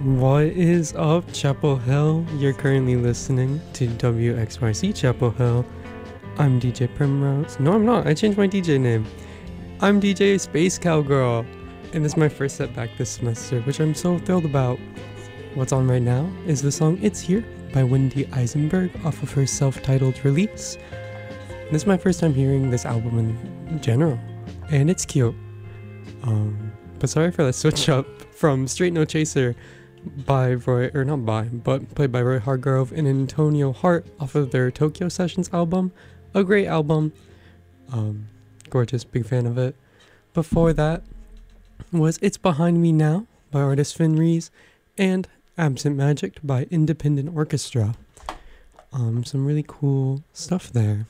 What is up, Chapel Hill? You're currently listening to WXYC Chapel Hill. I'm DJ Primrose. No, I'm not. I changed my DJ name. I'm DJ Space Cowgirl. And this is my first set back this semester, which I'm so thrilled about. What's on right now is the song It's Here by Wendy Eisenberg off of her self-titled release. This is my first time hearing this album in general, and it's cute. But sorry for the switch up from Straight No Chaser by played by Roy Hargrove and Antonio Hart off of their Tokyo Sessions album. A great album. Gorgeous, big fan of it. Before that was It's Behind Me Now by artist Finn Rees and Absent Magic by Independent Orchestra. Some really cool stuff there.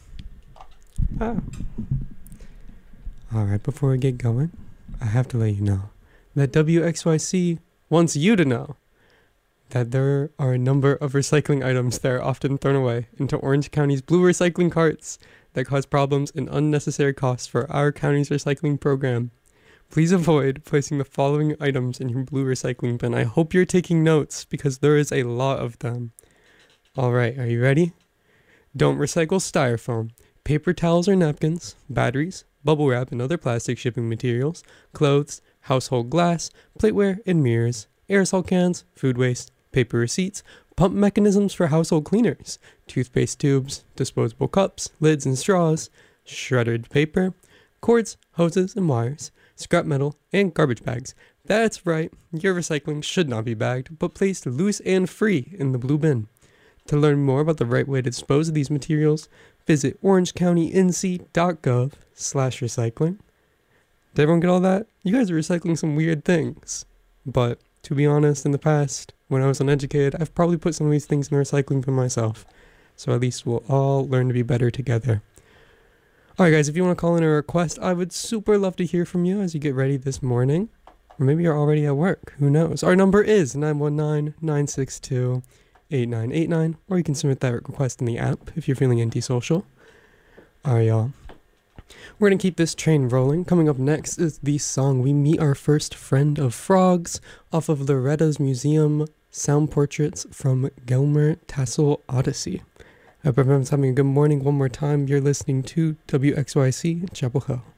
Alright, before we get going, I have to let you know that WXYC wants you to know that there are a number of recycling items that are often thrown away into Orange County's blue recycling carts that cause problems and unnecessary costs for our county's recycling program. Please avoid placing the following items in your blue recycling bin. I hope you're taking notes because there is a lot of them. Alright, are you ready? Don't recycle styrofoam, paper towels or napkins, batteries, bubble wrap and other plastic shipping materials, clothes, household glass, plateware and mirrors, aerosol cans, food waste, paper receipts, pump mechanisms for household cleaners, toothpaste tubes, disposable cups, lids and straws, shredded paper, cords, hoses and wires, scrap metal, and garbage bags. That's right, your recycling should not be bagged, but placed loose and free in the blue bin. To learn more about the right way to dispose of these materials, visit orangecountync.gov/recycling. Did everyone get all that? You guys are recycling some weird things. But, to be honest, in the past, when I was uneducated, I've probably put some of these things in the recycling bin myself. So at least we'll all learn to be better together. Alright guys, if you want to call in a request, I would super love to hear from you as you get ready this morning. Or maybe you're already at work, who knows. Our number is 919-962-8989, or you can submit that request in the app if you're feeling antisocial. Alright y'all, we're going to keep this train rolling. Coming up next is the song We Meet Our First Friend of Frogs off of Loretta's Museum Sound Portraits from Gelmer Tassel Odyssey. I hope everyone's having a good morning one more time. You're listening to WXYC Chapel Hill.